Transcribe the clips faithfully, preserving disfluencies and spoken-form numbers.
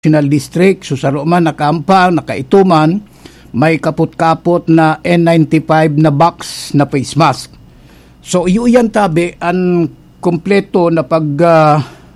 National District, susaro man, nakampang, nakaituman, may kaput-kapot na N ninety-five na box na face mask. So, iyo yan tabi, ang kompleto na pag uh,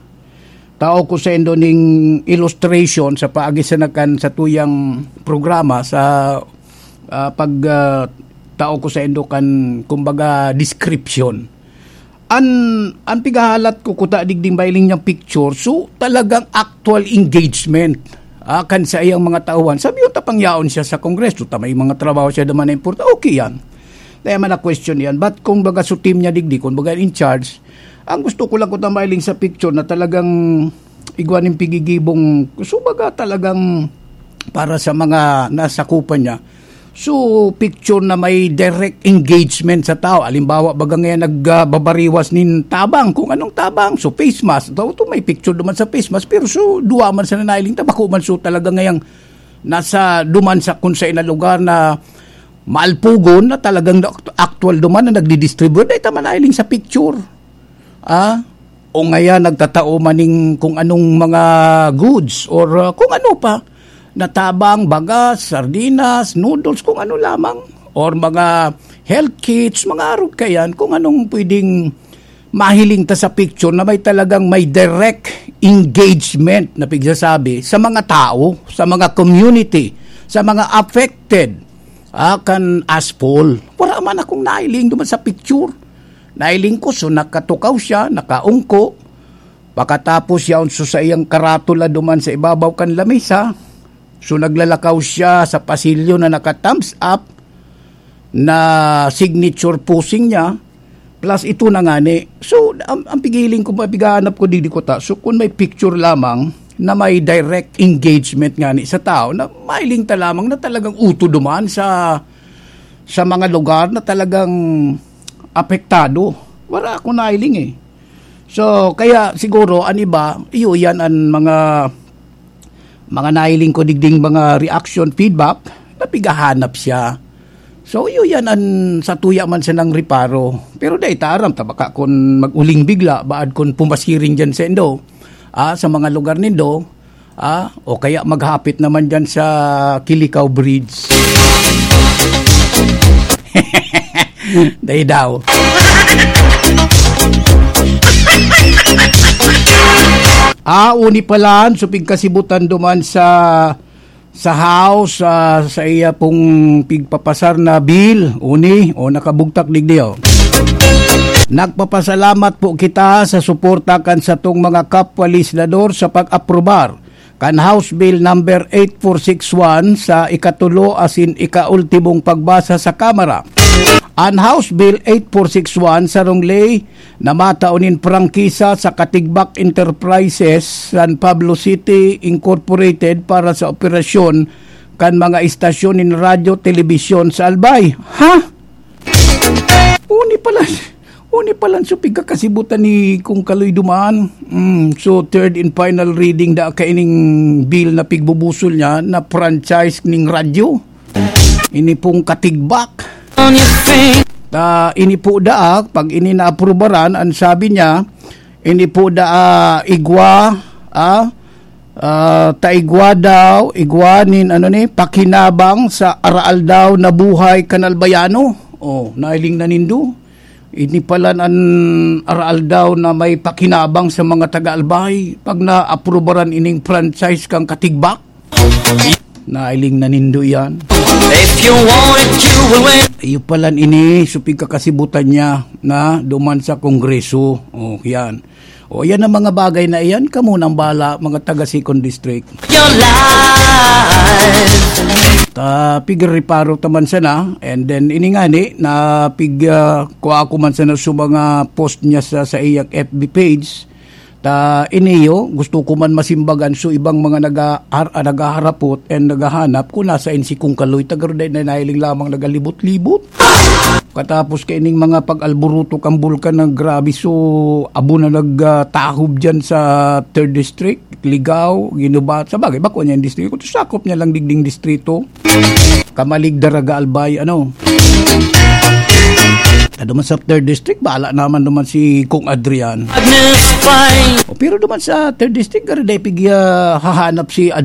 tao ko sa indo ning illustration sa paagisanakan sa tuyang programa sa uh, pag uh, tao ko sa indo kan kumbaga description. An ang pigahalat ko kuta digding bailing niyang picture, so talagang actual engagement ah, kan sa iyang mga tauhan. Sabi yung tapangyaon siya sa kongreso, tamay mga trabaho siya naman na important, okay yan. Kaya man na question yan. But kung baga so team niya digdi, kung baga in charge, ang gusto ko lang kuta bailing sa picture na talagang igwanin pigigibong, so baga talagang para sa mga nasakupan niya. So, picture na may direct engagement sa tao. Alimbawa, baga ngayon nagbabariwas uh, nin tabang. Kung anong tabang? So, face mask. Ito, may picture duman sa face mask. Pero so, duwa man sa nanailing tabako man. So, talaga ngayon nasa duman sa kung sa ina lugar na maalpugon na talagang actual duman na nagdi-distribute. Ay, tama nailing sa picture. Ah? O ngayon nagtatao maning kung anong mga goods or uh, kung ano pa. Natabang, bagas, sardinas, noodles, kung ano lamang. Or mga health kits, mga arog kayan, kung anong pwedeng mahiling ta sa picture na may talagang may direct engagement na pigsasabi sa mga tao, sa mga community, sa mga affected. Ah, kan aspol. Wala man akong nailing duman sa picture. Nailing ko, so nakatukaw siya, nakaungko. Pagkatapos yaon so sa iyang karatula duman sa ibabaw kan lamesa. So naglalakaw siya sa pasilyo na naka-thumbs up na signature posing niya plus ito na nga ni. So ang, ang pigiling ko, mapigahanap ko didi ko ta. So kung may picture lamang na may direct engagement nga ni sa tao na mailing ta lamang na talagang uto duman sa sa mga lugar na talagang apektado. Wala ako nailing eh. So kaya siguro an iba, iyo yan ang mga mga nailing ko digding mga reaction feedback, napigahanap siya. So, iyo yan an sa tuya man siya ng riparo. Pero dahi taram, tabaka kung mag-uling bigla, baad kung pumasiring dyan sa indo, ah, sa mga lugar nindo, ah, o kaya maghapit naman dyan sa Kilikaw Bridge. Dahi daw. Ah, uni palan, so pigkasibutan duman sa sa house, uh, sa iya pong pigpapasar na bill, uni, o nakabugtak digdiyo. Nagpapasalamat po kita sa suporta kan sa tong mga kapwa legislador sa pag-aprobar kan House Bill number eight four six one sa ikatulo asin ikaultimong pagbasa sa Kamara. An House Bill eight four six one sa ronglay na mataunin prangkisa sa Katigbak Enterprises San Pablo City Incorporated para sa operasyon kan mga istasyon in radyo, telebisyon sa Albay. Ha? Uni pala. Uni pala so pigkakasibutan ni kung kaloy dumaan. Mm, so third and final reading da kaining bill na pigbubusol niya na franchise ning radyo. Ini pong Katigbak. Uh, ini po da, pag ini na-aprobaran, ang sabi niya, ini po da uh, igwa, uh, uh, taigwa daw, igwanin, ano ni, pakinabang sa araal daw na buhay kanalbayano. Oh, nailing na nindo. Ini pala ang araal daw na may pakinabang sa mga taga-albay pag na-aprobaran ining franchise kang Katigbak. Nailing na nindo yan. If you want it, you will win. Iyo pala ini, supig kakasibutan niya na duman sa kongreso. O, yan. O, yan ang mga bagay na iyan. Kamunang bala, mga taga-second district. Your life. Ta, pig-reparo taman sana. And then, ini nga ni, na pig, uh, kuha ako man sana sa mga post niya sa, sa iyang F B page. Ta iniyo, gusto ko man masimbagan so ibang mga naga, har, nagaharapot and nagahanap kung nasa insi kung kaloy tagaruday na nailing lamang nagalibot-libot. Katapos kaining mga pag-alburuto kang bulkan ng grabe so abo na nagtahob uh, dyan sa third district, Ligaw, Ginubat, sa bagay, bako niya yung distrito. Kung sakop niya lang digding distrito, Kamalig, Daraga, Albay, ano. Duman sa third district, bahala naman duman si Kung Adrian. O, pero duman sa third district, gari day pigya hahanap si